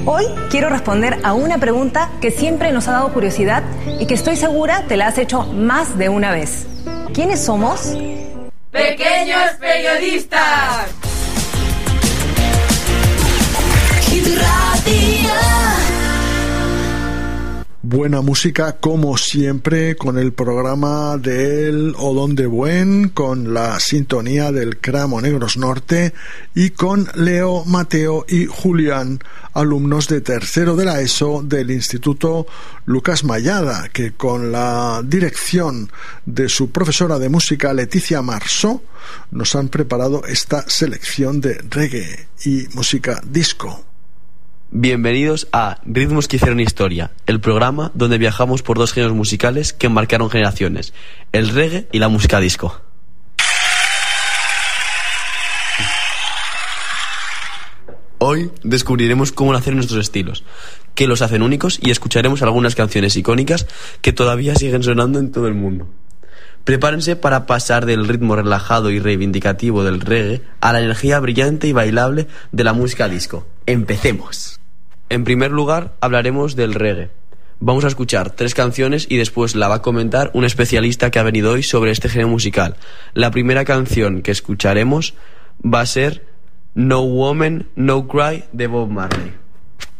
Hoy quiero responder a una pregunta que siempre nos ha dado curiosidad y que estoy segura te la has hecho más de una vez. ¿Quiénes somos? ¡Pequeños periodistas! Buena música como siempre con el programa del Odón de Buen, con la sintonía del Cramo Negros Norte y con Leo, Mateo y Julián, alumnos de tercero de la ESO del Instituto Lucas Mayada, que con la dirección de su profesora de música Leticia Marsó nos han preparado esta selección de reggae y música disco. Bienvenidos a Ritmos que hicieron historia, el programa donde viajamos por dos géneros musicales que marcaron generaciones, el reggae y la música disco. Hoy descubriremos cómo nacieron nuestros estilos, qué los hacen únicos y escucharemos algunas canciones icónicas que todavía siguen sonando en todo el mundo. Prepárense para pasar del ritmo relajado y reivindicativo del reggae a la energía brillante y bailable de la música disco. ¡Empecemos! En primer lugar, hablaremos del reggae. Vamos a escuchar 3 canciones y después la va a comentar un especialista que ha venido hoy sobre este género musical. La primera canción que escucharemos va a ser No Woman, No Cry de Bob Marley.